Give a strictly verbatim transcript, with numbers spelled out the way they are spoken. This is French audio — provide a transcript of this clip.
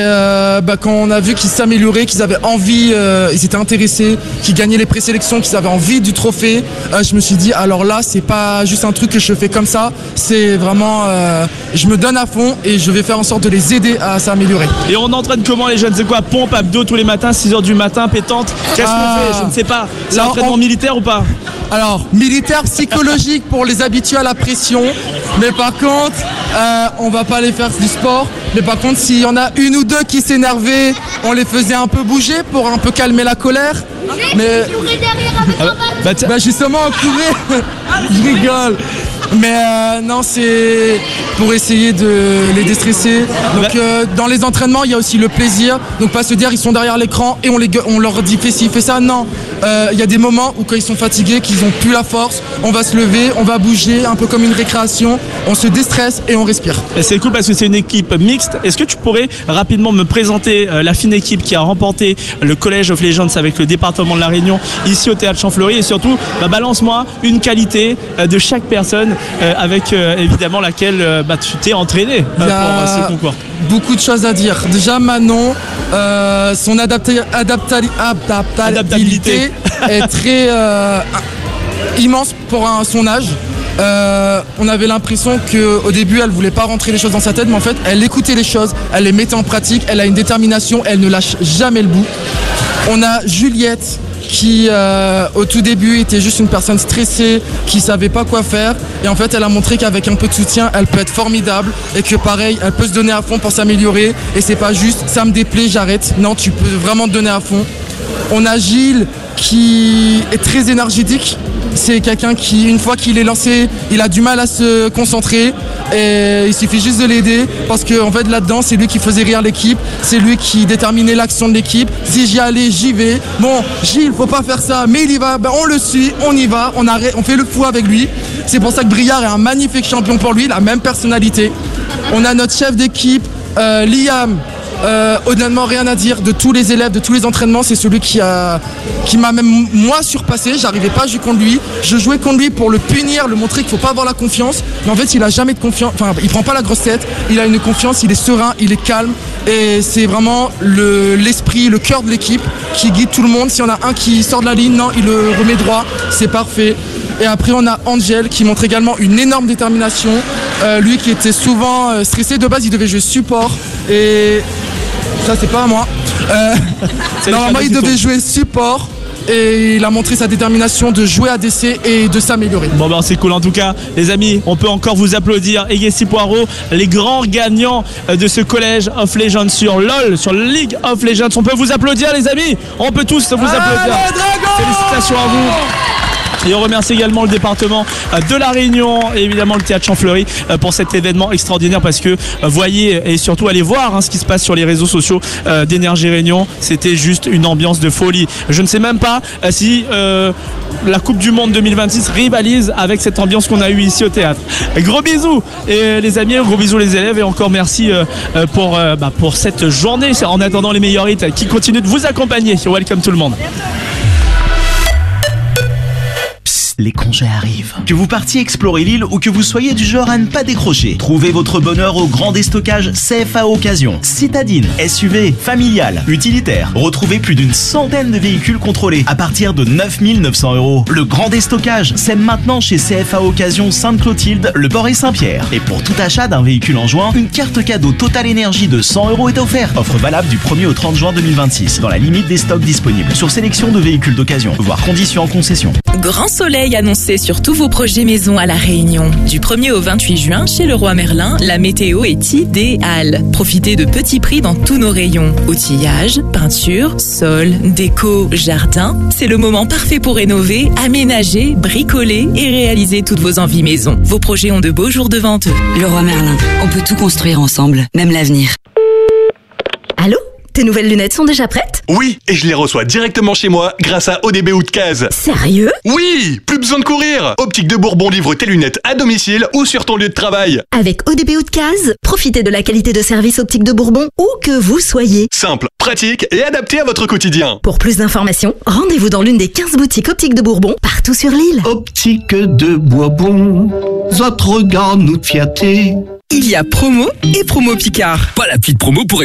Euh, bah, quand on a vu qu'ils s'amélioraient, qu'ils avaient envie, euh, ils étaient intéressés, qu'ils gagnaient les présélections, qu'ils avaient envie du trophée, euh, je me suis dit alors là c'est pas juste un truc que je fais comme ça, c'est vraiment euh, je me donne à fond et je vais faire en sorte de les aider à s'améliorer. Et on entraîne comment les jeunes? C'est quoi? Pompe, abdos tous les matins, six heures du matin, pétante? Qu'est-ce qu'on Ah. fait? Je ne sais pas. C'est Là, entraînement on- militaire ou pas? Alors, militaire psychologique pour les habitués à la pression, mais par contre, euh, on va pas les faire du sport. Mais par contre, s'il y en a une ou deux qui s'énervaient, on les faisait un peu bouger pour un peu calmer la colère. Mais Ah bah, bah, tiens. bah justement, on courait. Je rigole. Mais euh, non, c'est pour essayer de les déstresser. Donc euh, dans les entraînements, il y a aussi le plaisir. Donc pas se dire ils sont derrière l'écran et on, les, gue- on leur dit fais ci, fais ça. Non, Euh, il y a des moments où quand ils sont fatigués, qu'ils ont plus la force, on va se lever, on va bouger, un peu comme une récréation. On se déstresse et on respire. Et c'est cool parce que c'est une équipe mixte. Est-ce que tu pourrais rapidement me présenter euh, la fine équipe qui a remporté le College of Legends avec le département de la Réunion ici au Théâtre Champfleury, et surtout bah, balance-moi une qualité euh, de chaque personne euh, avec euh, évidemment laquelle euh, bah, tu t'es entraîné euh, Il y a pour euh, ce concours. beaucoup de choses à dire. Déjà Manon, euh, son adapta- adapta- adaptabilité Adaptabilité. est très euh, immense pour un, son âge. Euh, on avait l'impression qu'au début elle voulait pas rentrer les choses dans sa tête, mais en fait elle écoutait les choses, elle les mettait en pratique, elle a une détermination, elle ne lâche jamais le bout. On a Juliette qui euh, au tout début était juste une personne stressée, qui savait pas quoi faire, et en fait elle a montré qu'avec un peu de soutien elle peut être formidable, et que pareil elle peut se donner à fond pour s'améliorer, et c'est pas juste ça me déplaît j'arrête, non tu peux vraiment te donner à fond. On a Gilles qui est très énergétique. C'est quelqu'un qui, une fois qu'il est lancé, il a du mal à se concentrer, et il suffit juste de l'aider parce que en fait là-dedans c'est lui qui faisait rire l'équipe, c'est lui qui déterminait l'action de l'équipe. Si j'y allais, j'y vais. Bon, Gilles, faut pas faire ça, mais il y va. Ben, on le suit, on y va, on arrête, on fait le fou avec lui. C'est pour ça que Briard est un magnifique champion pour lui, la même personnalité. On a notre chef d'équipe, euh, Liam. Euh, honnêtement rien à dire de tous les élèves, de tous les entraînements, c'est celui qui a qui m'a même moi surpassé. J'arrivais pas à jouer contre lui, je jouais contre lui pour le punir, le montrer qu'il faut pas avoir la confiance, mais en fait il a jamais de confiance, enfin il prend pas la grosse tête, il a une confiance, il est serein, il est calme, et c'est vraiment le l'esprit, le cœur de l'équipe qui guide tout le monde. Si on a un qui sort de la ligne, non, il le remet droit, c'est parfait. Et après on a Angel qui montre également une énorme détermination, euh, lui qui était souvent euh, stressé, de base il devait jouer support, et ça c'est pas à moi. Euh, normalement il devait jouer support, et il a montré sa détermination de jouer A D C et de s'améliorer. Bon ben c'est cool en tout cas les amis, on peut encore vous applaudir. Egessi Poirot, les grands gagnants de ce College of Legends sur LOL, sur League of Legends. On peut vous applaudir les amis, on peut tous vous applaudir. Félicitations à vous. Et on remercie également le département de la Réunion et évidemment le Théâtre Champfleury pour cet événement extraordinaire, parce que voyez et surtout allez voir hein, ce qui se passe sur les réseaux sociaux euh, d'Énergie Réunion. C'était juste une ambiance de folie. Je ne sais même pas euh, si euh, la Coupe du Monde deux mille vingt-six rivalise avec cette ambiance qu'on a eue ici au théâtre. Gros bisous et les amis, gros bisous les élèves, et encore merci euh, pour, euh, bah, pour cette journée en attendant les meilleurs hits qui continuent de vous accompagner. Welcome tout le monde. Les congés arrivent. Que vous partiez explorer l'île ou que vous soyez du genre à ne pas décrocher, trouvez votre bonheur au grand déstockage C F A Occasion. Citadine, S U V, familial, utilitaire. Retrouvez plus d'une centaine de véhicules contrôlés à partir de neuf mille neuf cents euros. Le grand déstockage, c'est maintenant chez C F A Occasion Sainte-Clotilde, Le Port et Saint-Pierre. Et pour tout achat d'un véhicule en juin, une carte cadeau Total Énergie de cent euros est offerte. Offre valable du premier au trente juin deux mille vingt-six, dans la limite des stocks disponibles, sur sélection de véhicules d'occasion, voire conditions en concession. Grand soleil annoncé sur tous vos projets maison à La Réunion. Du premier au vingt-huit juin, chez Leroy Merlin, la météo est idéale. Profitez de petits prix dans tous nos rayons. Outillage, peinture, sol, déco, jardin. C'est le moment parfait pour rénover, aménager, bricoler et réaliser toutes vos envies maison. Vos projets ont de beaux jours devant eux. Leroy Merlin, on peut tout construire ensemble, même l'avenir. Allô ? Tes nouvelles lunettes sont déjà prêtes ? Oui, et je les reçois directement chez moi grâce à O D B Outcase. Sérieux ? Oui, plus besoin de courir. Optique de Bourbon livre tes lunettes à domicile ou sur ton lieu de travail. Avec O D B Outcase, profitez de la qualité de service Optique de Bourbon où que vous soyez. Simple, pratique et adapté à votre quotidien. Pour plus d'informations, rendez-vous dans l'une des quinze boutiques Optique de Bourbon partout sur l'île. Optique de Bourbon, votre regard nous fierté. Il y a promo et promo Picard. Pas la petite promo pour